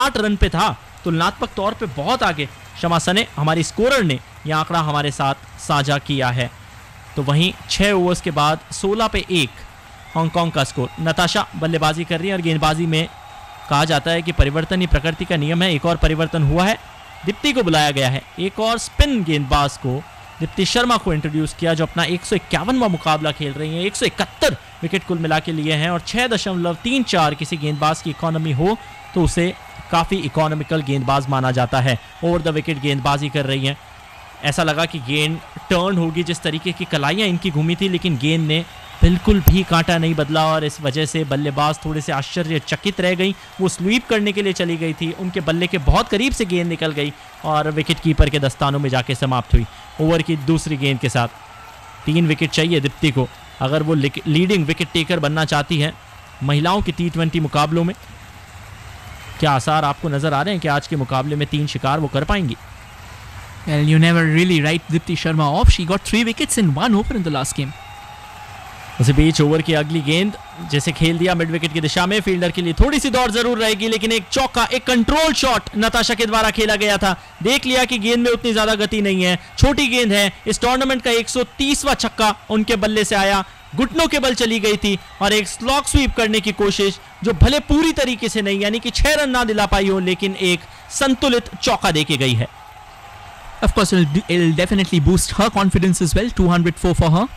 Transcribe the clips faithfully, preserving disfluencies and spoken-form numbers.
आठ रन पे था, तुलनात्मक तौर पे बहुत आगे। शमा सने हमारी स्कोरर ने यह आंकड़ा हमारे साथ साझा किया है। तो वहीं छह ओवर्स के बाद सोलह पे एक हांगकांग का स्कोर। नताशा बल्लेबाजी कर रही है और गेंदबाजी में कहा जाता है कि परिवर्तन ही प्रकृति का नियम है। एक और परिवर्तन हुआ है, दीप्ति को बुलाया गया है। एक और स्पिन गेंदबाज को, दीप्ति शर्मा को इंट्रोड्यूस किया, जो अपना एक सौ इक्यावनवां मुकाबला खेल रही हैं। एक सौ इकहत्तर विकेट कुल मिला के लिए हैं और छह दशमलव तीन चार किसी गेंदबाज की इकोनॉमी हो तो उसे काफ़ी इकोनॉमिकल गेंदबाज माना जाता है। ओवर द विकेट गेंदबाजी कर रही हैं। ऐसा लगा कि गेंद टर्न होगी, जिस तरीके की कलाइयाँ इनकी घूमी थी, लेकिन गेंद ने बिल्कुल भी कांटा नहीं बदला और इस वजह से बल्लेबाज थोड़े से आश्चर्यचकित रह गई। वो स्वीप करने के लिए चली गई थी, उनके बल्ले के बहुत करीब से गेंद निकल गई और विकेट कीपर के दस्तानों में जाके समाप्त हुई। ओवर की दूसरी गेंद के साथ तीन विकेट चाहिए दीप्ति को अगर वो लीडिंग विकेट टेकर बनना चाहती है महिलाओं के टी ट्वेंटी मुकाबलों में। क्या आसार आपको नजर आ रहे हैं कि आज के मुकाबले में तीन शिकार वो कर पाएंगी? Well, you never really write Dipti Sharma off. She got three wickets in one over in the last game. उसी बीच ओवर की अगली गेंद जैसे खेल दिया मिड विकेट की दिशा में। फील्डर के लिए थोड़ी सी दौड़ जरूर रहेगी, लेकिन एक चौका, एक कंट्रोल शॉट नताशा के द्वारा खेला गया था। देख लिया कि गेंद में उतनी ज्यादा गति नहीं है, छोटी गेंद है। इस टूर्नामेंट का एक सौ तीसवां छक्का उनके बल्ले से आया, घुटनों के बल चली गई थी और एक स्लॉग स्वीप करने की कोशिश जो भले पूरी तरीके से नहीं, यानी कि छह रन ना दिला पाई हो, लेकिन एक संतुलित चौका देके गई है। Of course, it'll, it'll definitely boost her confidence as well. two hundred four for her.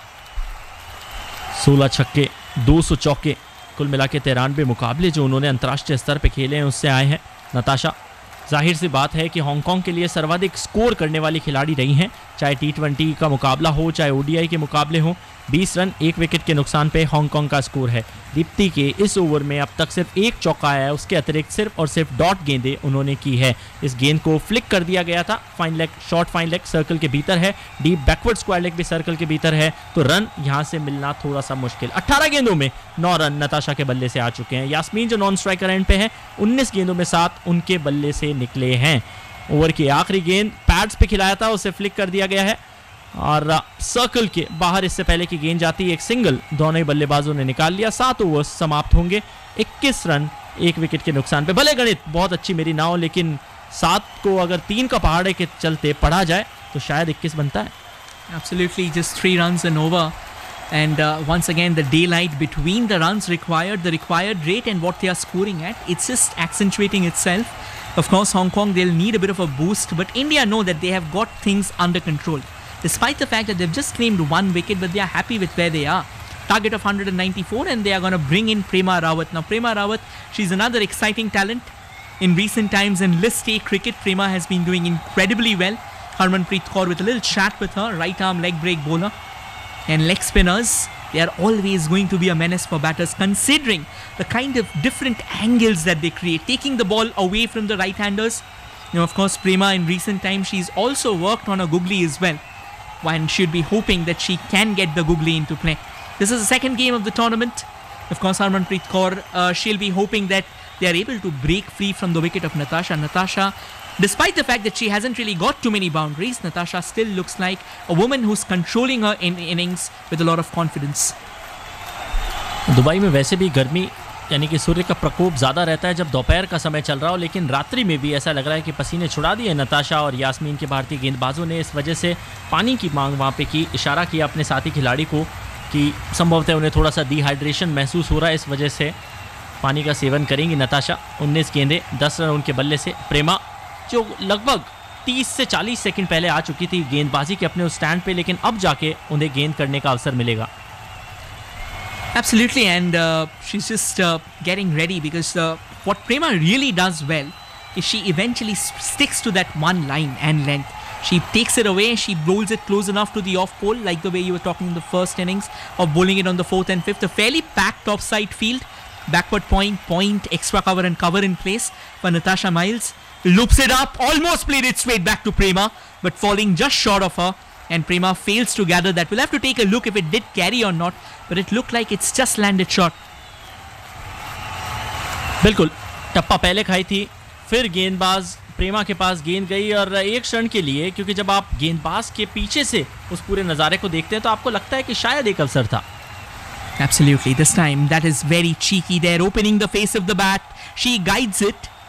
सोलह छक्के, दो सौ चौके, कुल मिला के तिरानवे मुकाबले जो उन्होंने अंतर्राष्ट्रीय स्तर पे खेले हैं उससे आए हैं नताशा। जाहिर सी बात है कि हांगकांग के लिए सर्वाधिक स्कोर करने वाली खिलाड़ी रही हैं, चाहे टी ट्वेंटी का मुकाबला हो चाहे ओडीआई के मुकाबले हो। बीस रन एक विकेट के नुकसान पे हांगकांग का स्कोर है। दीप्ति के इस ओवर में अब तक सिर्फ एक चौका आया है, उसके अतिरिक्त सिर्फ और सिर्फ डॉट गेंदें उन्होंने की है। इस गेंद को फ्लिक कर दिया गया था, fine leg, short fine leg circle के भीतर है, डीप बैकवर्ड स्क्वायर लेग भी सर्कल के भीतर है, तो रन यहां से मिलना थोड़ा सा मुश्किल। अठारह गेंदों में नौ रन नताशा के बल्ले से आ चुके हैं। यास्मीन जो नॉन स्ट्राइकर एंड पे है, उन्नीस गेंदों में सात उनके बल्ले से निकले हैं। ओवर की आखिरी गेंद पैड्स पे खिलाया था, उसे फ्लिक कर दिया गया है और सर्कल के बाहर इससे पहले की गेंद जाती, एक सिंगल दोनों ही बल्लेबाजों ने निकाल लिया। सात ओवर समाप्त होंगे, इक्कीस रन एक विकेट के नुकसान पे। भले गणित बहुत अच्छी मेरी ना हो, लेकिन सात को अगर तीन का पहाड़े के चलते पढ़ा जाए तो शायद इक्कीस बनता है। Absolutely, just three runs and over. And uh, once again, the daylight between the runs required, the required rate and what they are scoring at, it's just accentuating itself. Of course, Hong Kong, they'll need a bit of a boost, but India know that they have got things under control. Despite the fact that they've just claimed one wicket, but they are happy with where they are. Target of one hundred ninety-four, and they are going to bring in Prema Rawat. Now, Prema Rawat, she's another exciting talent. In recent times in List A cricket, Prema has been doing incredibly well. Harmanpreet Kaur with a little chat with her, right arm leg break bowler. And leg spinners, they are always going to be a menace for batters, considering the kind of different angles that they create, taking the ball away from the right-handers. Now, of course, Prema in recent times, she's also worked on a googly as well. One should be hoping that she can get the googly into play. This is the second game of the tournament. Of course, Harmanpreet Kaur, uh, she'll be hoping that they are able to break free from the wicket of Natasha. Natasha, despite the fact that she hasn't really got too many boundaries, Natasha still looks like a woman who's controlling her in innings with a lot of confidence. Dubai में वैसे भी गर्मी यानी कि सूर्य का प्रकोप ज़्यादा रहता है जब दोपहर का समय चल रहा हो, लेकिन रात्रि में भी ऐसा लग रहा है कि पसीने छुड़ा दिए नताशा और यास्मीन के भारतीय गेंदबाजों ने। इस वजह से पानी की मांग वहाँ पे की, इशारा किया अपने साथी खिलाड़ी को कि संभवतः उन्हें थोड़ा सा डिहाइड्रेशन महसूस हो रहा है, इस वजह से पानी का सेवन करेंगी नताशा। उन्नीस गेंदें, दस रन उनके बल्ले से। प्रेमा जो लगभग तीस से चालीस सेकंड पहले आ चुकी थी गेंदबाजी के अपने उस स्टैंड पे, लेकिन अब जाके उन्हें गेंद करने का अवसर मिलेगा। Absolutely, and uh, she's just uh, getting ready because uh, what Prema really does well is she eventually sticks to that one line and length. She takes it away, she bowls it close enough to the off pole, like the way you were talking in the first innings of bowling it on the fourth and fifth. A fairly packed offside field, backward point, point, extra cover and cover in place for Natasha Miles. Loops it up, almost played it straight back to Prema, but falling just short of her. And Prema fails to gather that. We'll have to take a look if it did carry or not, but it looked like it's just landed short. बिल्कुल टप्पा पहले खाई थी, फिर गेंदबाज प्रेमा के पास गेंद गई और एक क्षण के लिए, क्योंकि जब आप गेंदबाज के पीछे से उस पूरे नज़ारे को देखते हैं तो आपको लगता है कि शायद एक अवसर था। Absolutely, this time that is very cheeky there, opening the face of the bat. She guides it.